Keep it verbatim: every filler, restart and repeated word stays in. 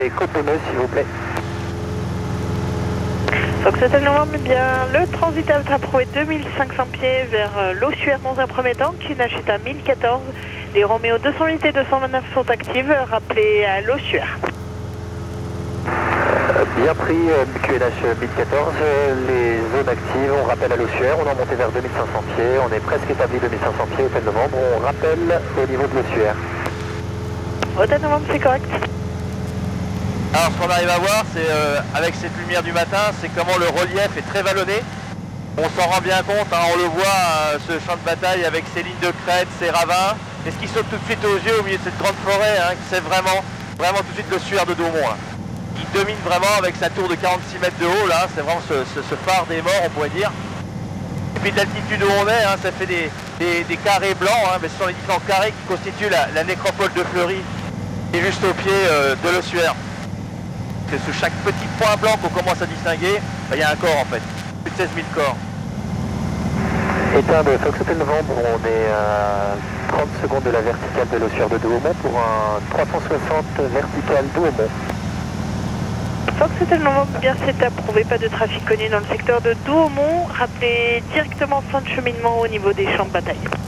Et côte de Meuse, s'il vous plaît. Fox Hotel Novembre, bien le transit a approuvé deux mille cinq cents pieds vers euh, l'Ossuaire dans un premier temps, Q N H est à mille quatorze. Les Roméo deux cent huit et deux cent vingt-neuf sont actives, rappelez à l'Ossuaire. Euh, bien pris, euh, Q N H mille quatorze, euh, les zones actives, on rappelle à l'Ossuaire, on est remonté vers deux mille cinq cents pieds, on est presque établi deux mille cinq cents pieds, Hôtel Novembre, on rappelle au niveau de l'Ossuaire. Hôtel Novembre, c'est correct. Alors ce qu'on arrive à voir, c'est euh, avec cette lumière du matin, c'est comment le relief est très vallonné. On s'en rend bien compte, hein, on le voit, euh, ce champ de bataille avec ses lignes de crête, ses ravins. Et ce qui saute tout de suite aux yeux au milieu de cette grande forêt, hein, c'est vraiment, vraiment tout de suite l'Ossuaire de Douaumont. Là. Il domine vraiment avec sa tour de quarante-six mètres de haut, là, c'est vraiment ce, ce, ce phare des morts, on pourrait dire. Et puis de l'altitude où on est, hein, ça fait des, des, des carrés blancs, hein, mais ce sont les différents carrés qui constituent la, la nécropole de Fleury, qui est juste au pied euh, de l'Ossuaire. C'est sous chaque petit point blanc qu'on commence à distinguer, il y a un corps en fait, plus de seize mille corps. Éteint de Fox Hotel Novembre, on est à trente secondes de la verticale de l'Ossuaire de Douaumont pour un trois cent soixante vertical Douaumont. Fox Hotel Novembre, bien c'est approuvé, pas de trafic connu dans le secteur de Douaumont, rappelez directement fin de cheminement au niveau des champs de bataille.